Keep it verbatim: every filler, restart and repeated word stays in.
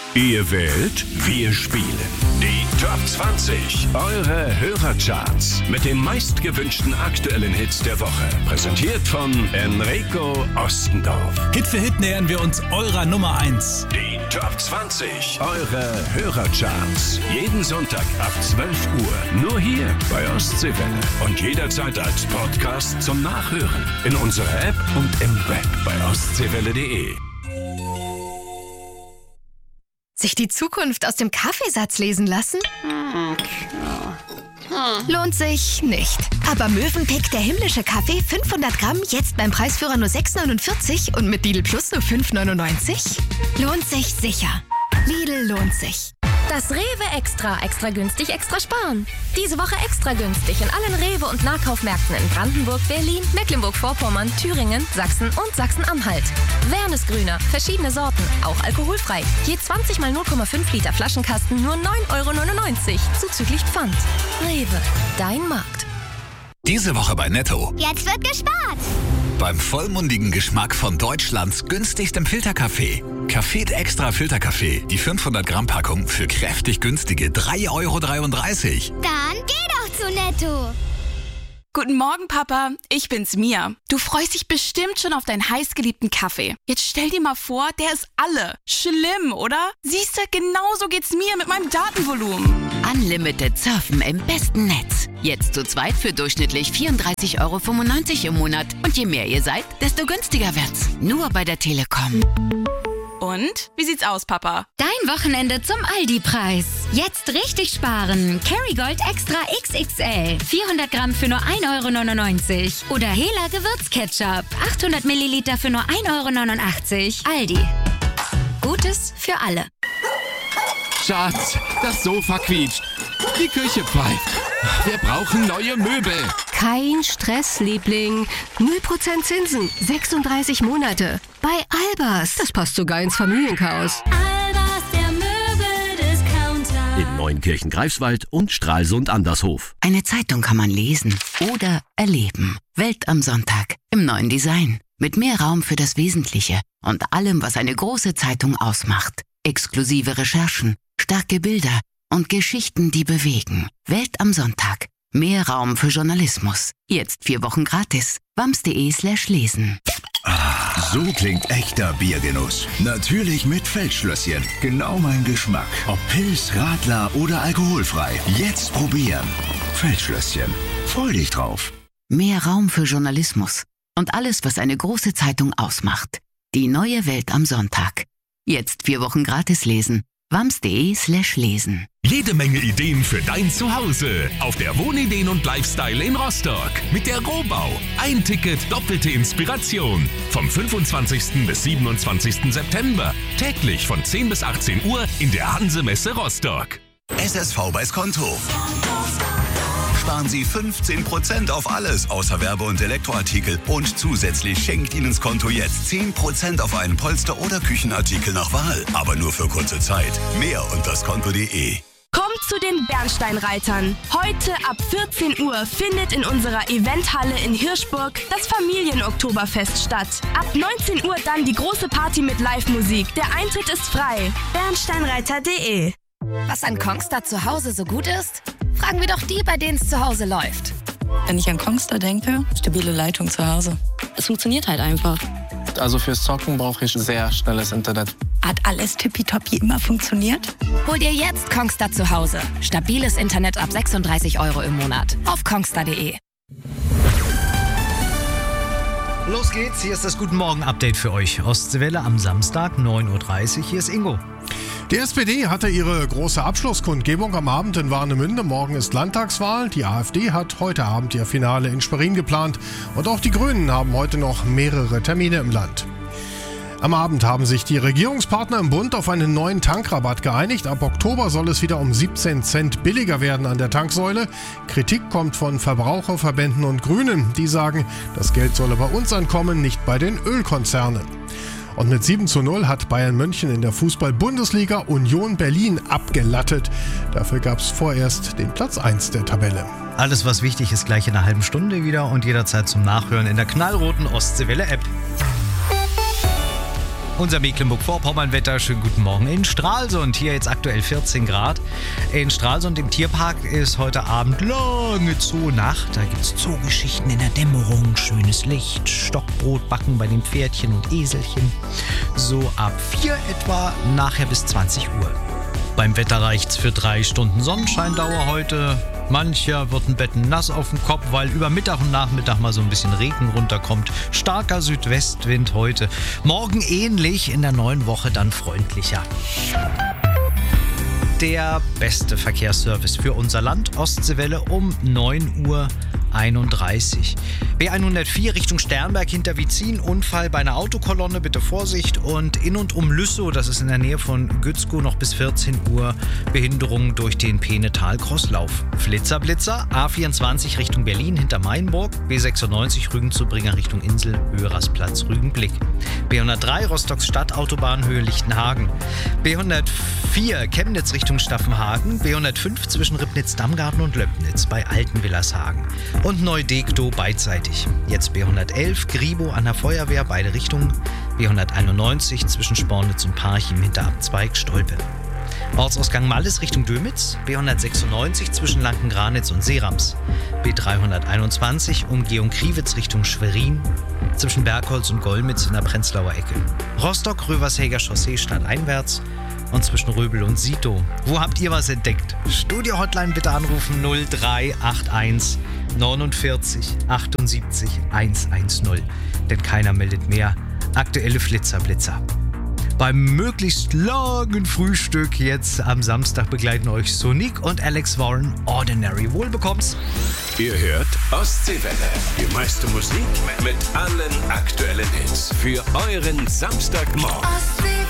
Ihr wählt, wir spielen. Die Top zwanzig, eure Hörercharts mit den meistgewünschten aktuellen Hits der Woche. Präsentiert von Enrico Ostendorf. Hit für Hit nähern wir uns eurer Nummer eins. Die Top zwanzig, eure Hörercharts. Jeden Sonntag ab zwölf Uhr. Nur hier bei Ostseewelle. Und jederzeit als Podcast zum Nachhören. In unserer App und im Web bei ostseewelle punkt de. Sich die Zukunft aus dem Kaffeesatz lesen lassen? Lohnt sich nicht. Aber Mövenpick, der himmlische Kaffee, fünfhundert Gramm, jetzt beim Preisführer nur sechs neunundvierzig und mit Lidl Plus nur fünf neunundneunzig? Lohnt sich sicher. Lidl lohnt sich. Das Rewe Extra. Extra günstig, extra sparen. Diese Woche extra günstig in allen Rewe- und Nahkaufmärkten in Brandenburg, Berlin, Mecklenburg-Vorpommern, Thüringen, Sachsen und Sachsen-Anhalt. Wernesgrüner, verschiedene Sorten, auch alkoholfrei. Je zwanzig mal null Komma fünf Liter Flaschenkasten nur neun Euro neunundneunzig, zuzüglich Pfand. Rewe, dein Markt. Diese Woche bei Netto. Jetzt wird gespart. Beim vollmundigen Geschmack von Deutschlands günstigstem Filterkaffee. Café Extra Filterkaffee. Die fünfhundert Gramm Packung für kräftig günstige drei Euro dreiunddreißig. Dann geh doch zu Netto. Guten Morgen, Papa. Ich bin's, Mia. Du freust dich bestimmt schon auf deinen heißgeliebten Kaffee. Jetzt stell dir mal vor, der ist alle. Schlimm, oder? Siehst du, genauso geht's mir mit meinem Datenvolumen. Unlimited Surfen im besten Netz. Jetzt zu zweit für durchschnittlich vierunddreißig Euro fünfundneunzig im Monat. Und je mehr ihr seid, desto günstiger wird's. Nur bei der Telekom. Und? Wie sieht's aus, Papa? Dein Wochenende zum Aldi-Preis. Jetzt richtig sparen. Kerrygold Extra X X L. vierhundert Gramm für nur ein Euro neunundneunzig. Oder Hela Gewürzketchup. achthundert Milliliter für nur ein Euro neunundachtzig. Aldi. Gutes für alle. Schatz, das Sofa quietscht. Die Küche pfeift. Wir brauchen neue Möbel. Kein Stress, Liebling. null Prozent Zinsen, sechsunddreißig Monate. Bei Albers. Das passt sogar ins Familienchaos. Albers, der Möbeldiscounter. In Neunkirchen, Greifswald und Stralsund Andershof. Eine Zeitung kann man lesen oder erleben. Welt am Sonntag im neuen Design. Mit mehr Raum für das Wesentliche und allem, was eine große Zeitung ausmacht. Exklusive Recherchen, starke Bilder und Geschichten, die bewegen. Welt am Sonntag. Mehr Raum für Journalismus. Jetzt vier Wochen gratis. wams.de slash lesen. Ah, so klingt echter Biergenuss. Natürlich mit Feldschlösschen. Genau mein Geschmack. Ob Pils, Radler oder alkoholfrei. Jetzt probieren. Feldschlösschen. Freu dich drauf. Mehr Raum für Journalismus. Und alles, was eine große Zeitung ausmacht. Die neue Welt am Sonntag. Jetzt vier Wochen gratis lesen. wams.de slash lesen. Jede Menge Ideen für dein Zuhause auf der Wohnideen und Lifestyle in Rostock mit der Rohbau. Ein Ticket, doppelte Inspiration. Vom fünfundzwanzigsten bis siebenundzwanzigsten September. Täglich von zehn bis achtzehn Uhr in der Hanse-Messe Rostock. S S V bei Skonto. Sparen Sie fünfzehn Prozent auf alles außer Werbe- und Elektroartikel. Und zusätzlich schenkt Ihnen Skonto jetzt zehn Prozent auf einen Polster- oder Küchenartikel nach Wahl. Aber nur für kurze Zeit. Mehr unter skonto punkt de. Kommt zu den Bernsteinreitern. Heute ab vierzehn Uhr findet in unserer Eventhalle in Hirschburg das Familienoktoberfest statt. Ab neunzehn Uhr dann die große Party mit Live-Musik. Der Eintritt ist frei. bernsteinreiter punkt de. Was an Kongstar zu Hause so gut ist? Fragen wir doch die, bei denen es zu Hause läuft. Wenn ich an Kongstar denke, stabile Leitung zu Hause. Es funktioniert halt einfach. Also fürs Zocken brauche ich sehr schnelles Internet. Hat alles tippitoppi immer funktioniert? Hol dir jetzt Kongstar zu Hause. Stabiles Internet ab sechsunddreißig Euro im Monat. Auf kongstar punkt de. Los geht's, hier ist das Guten Morgen-Update für euch. Ostseewelle am Samstag, neun Uhr dreißig. Hier ist Ingo. Die S P D hatte ihre große Abschlusskundgebung am Abend in Warnemünde. Morgen ist Landtagswahl. Die AfD hat heute Abend ihr Finale in Schwerin geplant. Und auch die Grünen haben heute noch mehrere Termine im Land. Am Abend haben sich die Regierungspartner im Bund auf einen neuen Tankrabatt geeinigt. Ab Oktober soll es wieder um siebzehn Cent billiger werden an der Tanksäule. Kritik kommt von Verbraucherverbänden und Grünen. Die sagen, das Geld solle bei uns ankommen, nicht bei den Ölkonzernen. Und mit sieben zu null hat Bayern München in der Fußball-Bundesliga Union Berlin abgelattet. Dafür gab es vorerst den Platz eins der Tabelle. Alles, was wichtig ist, gleich in einer halben Stunde wieder und jederzeit zum Nachhören in der knallroten Ostseewelle-App. Unser Mecklenburg-Vorpommern-Wetter, schönen guten Morgen in Stralsund. Hier jetzt aktuell vierzehn Grad. In Stralsund im Tierpark ist heute Abend lange Zoo-Nacht. Da gibt es Zoogeschichten in der Dämmerung, schönes Licht, Stockbrot backen bei den Pferdchen und Eselchen. So ab vier etwa, nachher bis zwanzig Uhr. Beim Wetter reicht's für drei Stunden Sonnenscheindauer heute. Mancher wird ein Bett nass auf dem Kopf, weil über Mittag und Nachmittag mal so ein bisschen Regen runterkommt. Starker Südwestwind heute. Morgen ähnlich, in der neuen Woche dann freundlicher. Der beste Verkehrsservice für unser Land, Ostseewelle um neun Uhr einunddreißig. B hundertvier Richtung Sternberg hinter Wietzin, Unfall bei einer Autokolonne, bitte Vorsicht. Und in und um Lüssow, das ist in der Nähe von Gützkow, noch bis vierzehn Uhr Behinderung durch den Peenetal-Crosslauf. Flitzer, Blitzer, A vierundzwanzig Richtung Berlin hinter Mainburg, B sechsundneunzig Rügen zu Bringer Richtung Insel, Höhersplatz, Rügenblick. B hundertdrei Rostocks Stadtautobahn Höhe Lichtenhagen. B hundertvier Chemnitz Richtung Staffenhagen, B hundertfünf zwischen Ribnitz-Dammgarten und Löbnitz bei Altenwillershagen. Und Neu-Dektow beidseitig. Jetzt B hundertelf Gribow an der Feuerwehr, beide Richtungen. B hunderteinundneunzig zwischen Spornitz und Parchim hinter Abzweig Stolpe. Ortsausgang Malles Richtung Dömitz, B hundertsechsundneunzig zwischen Lankengranitz und Seerams. B dreihunderteinundzwanzig Umgehung Kriwitz Richtung Schwerin, zwischen Bergholz und Golmitz in der Prenzlauer Ecke. Rostock-Rövershäger Chaussee stadteinwärts und zwischen Röbel und Sito. Wo habt ihr was entdeckt? Studio-Hotline bitte anrufen null drei acht eins neunundvierzig achtundsiebzig hundertzehn. Denn keiner meldet mehr. Aktuelle Flitzer-Blitzer. Beim möglichst langen Frühstück jetzt am Samstag begleiten euch Sonic und Alex Warren Ordinary. Wohlbekomm's. Ihr hört Ostseewelle. Die meiste Musik mit allen aktuellen Hits. Für euren Samstagmorgen.